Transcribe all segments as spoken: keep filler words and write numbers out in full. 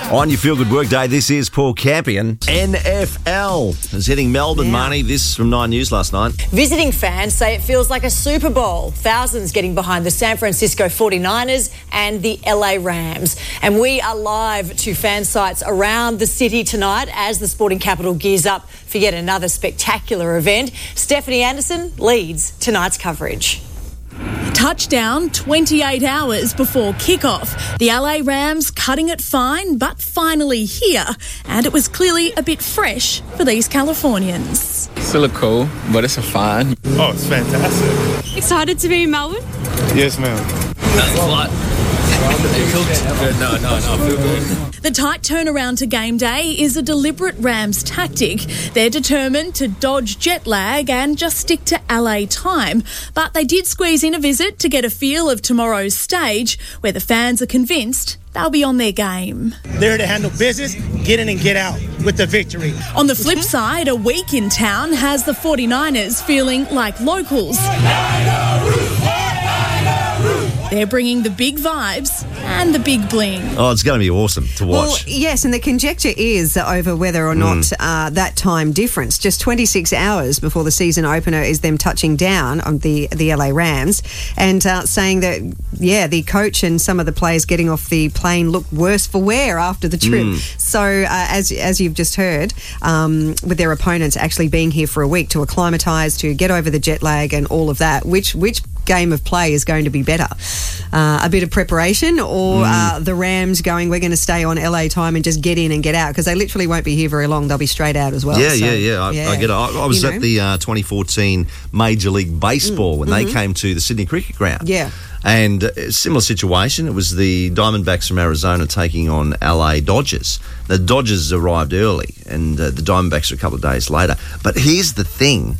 On your Feel Good Workday, this is Paul Campion. N F L is hitting Melbourne, Yeah. Marnie. This from Nine News last night. Visiting fans say it feels like a Super Bowl. Thousands getting behind the San Francisco forty-niners and the L A Rams. And we are live to fan sites around the city tonight as the sporting capital gears up for yet another spectacular event. Stephanie Anderson leads tonight's coverage. Touchdown twenty-eight hours before kickoff. The L A Rams cutting it fine, but finally here. And it was clearly a bit fresh for these Californians. Still look cool, but it's a fine. Oh, it's fantastic. Excited to be in Melbourne? Yes, ma'am. That's what. No, no, no, I feel good. The tight turnaround to game day is a deliberate Rams tactic. They're determined to dodge jet lag and just stick to L A time. But they did squeeze in a visit to get a feel of tomorrow's stage, where the fans are convinced they'll be on their game. There to handle business, get in and get out with the victory. On the flip side, a week in town has the forty-niners feeling like locals. They're bringing the big vibes and the big bling. Oh, it's going to be awesome to watch. Well, yes, and the conjecture is over whether or not mm. uh, that time difference, just twenty-six hours before the season opener, is them touching down on the, the L A Rams and uh, saying that, yeah, the coach and some of the players getting off the plane looked worse for wear after the trip. Mm. So, uh, as as you've just heard, um, with their opponents actually being here for a week to acclimatise, to get over the jet lag and all of that, which which game of play is going to be better? Uh, a bit of preparation or mm. uh, the Rams going, we're going to stay on L A time and just get in and get out, because they literally won't be here very long. They'll be straight out as well. Yeah, so, yeah, yeah. I, yeah. I get it. I, I was you at know? the uh, twenty fourteen Major League Baseball mm. when mm-hmm. they came to the Sydney Cricket Ground. Yeah. And a similar situation. It was the Diamondbacks from Arizona taking on L A Dodgers. The Dodgers arrived early and uh, the Diamondbacks are a couple of days later. But here's the thing.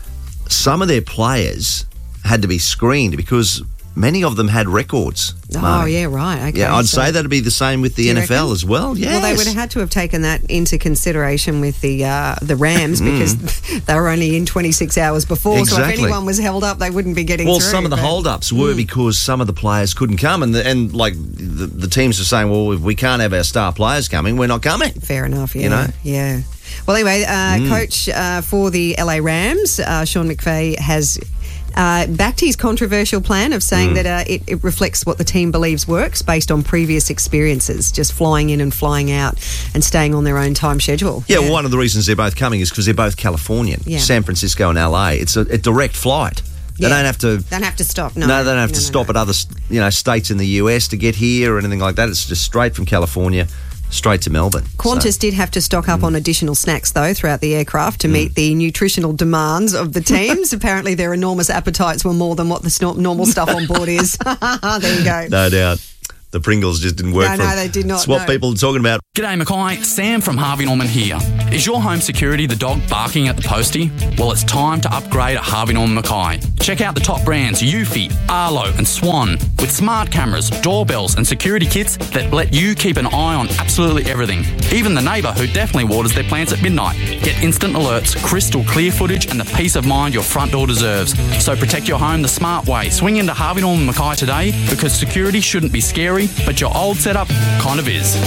Some of their players had to be screened because many of them had records. Oh, Marnie. yeah, right. Okay, yeah, I'd so say that'd be the same with the N F L reckon? as well. Yes. Well, they would have had to have taken that into consideration with the uh, the Rams because they were only in twenty-six hours before. Exactly. So if anyone was held up, they wouldn't be getting well, through. Well, some of the but, hold-ups were mm. because some of the players couldn't come. And, the, and like, the, the teams are saying, well, if we can't have our star players coming, we're not coming. Fair enough, yeah. You know? Yeah. Well, anyway, uh, mm. coach uh, for the L A Rams, uh, Sean McVay, has Uh, back to his controversial plan of saying mm. that uh, it, it reflects what the team believes works based on previous experiences, just flying in and flying out and staying on their own time schedule. Yeah, yeah. Well, one of the reasons they're both coming is because they're both Californian, yeah. San Francisco and L A. It's a, a direct flight. They yeah. don't have to... Don't have to stop, no. No, they don't have no, to no, stop no. at other you know, states in the U S to get here or anything like that. It's just straight from California straight to Melbourne. Qantas so. did have to stock up mm. on additional snacks, though, throughout the aircraft to mm. meet the nutritional demands of the teams. Apparently, their enormous appetites were more than what the sn- normal stuff on board is. There you go. No doubt. The Pringles just didn't work no, for No, them. they did not. It's what no. people are talking about. G'day Mackay, Sam from Harvey Norman here. Is your home security the dog barking at the postie? Well, it's time to upgrade at Harvey Norman Mackay. Check out the top brands Eufy, Arlo and Swan with smart cameras, doorbells and security kits that let you keep an eye on absolutely everything. Even the neighbour who definitely waters their plants at midnight. Get instant alerts, crystal clear footage and the peace of mind your front door deserves. So protect your home the smart way. Swing into Harvey Norman Mackay today because security shouldn't be scary, but your old setup kind of is.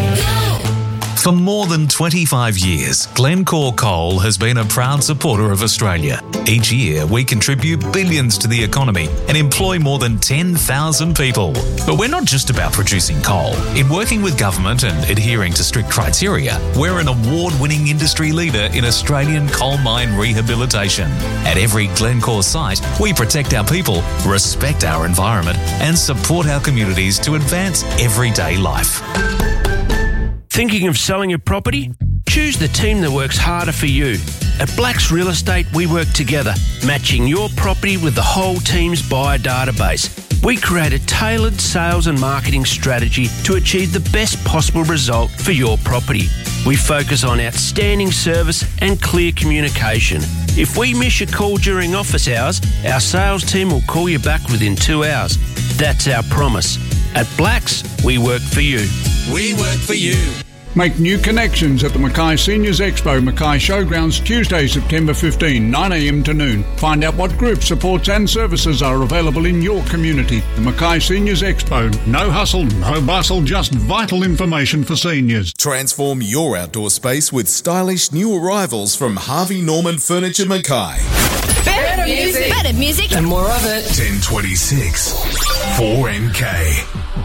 For more than twenty-five years, Glencore Coal has been a proud supporter of Australia. Each year, we contribute billions to the economy and employ more than ten thousand people. But we're not just about producing coal. In working with government and adhering to strict criteria, we're an award-winning industry leader in Australian coal mine rehabilitation. At every Glencore site, we protect our people, respect our environment, and support our communities to advance everyday life. Thinking of selling your property? Choose the team that works harder for you. At Blacks Real Estate, we work together, matching your property with the whole team's buyer database. We create a tailored sales and marketing strategy to achieve the best possible result for your property. We focus on outstanding service and clear communication. If we miss your call during office hours, our sales team will call you back within two hours. That's our promise. At Blacks, we work for you. We work for you. Make new connections at the Mackay Seniors Expo, Mackay Showgrounds, Tuesday, September fifteenth, nine a m to noon. Find out what group supports and services are available in your community. The Mackay Seniors Expo. No hustle, no bustle, just vital information for seniors. Transform your outdoor space with stylish new arrivals from Harvey Norman Furniture Mackay. Better music. Better music. And more of it. ten twenty-six. four N K.